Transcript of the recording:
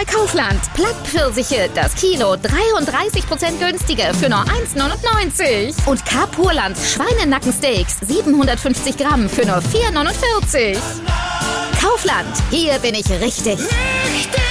bei Kaufland. Plattpfirsiche, das Kilo 33% günstiger für nur 1,99. Und Kapurland Schweinenackensteaks 750 Gramm für nur 4,49. Kaufland, hier bin ich richtig.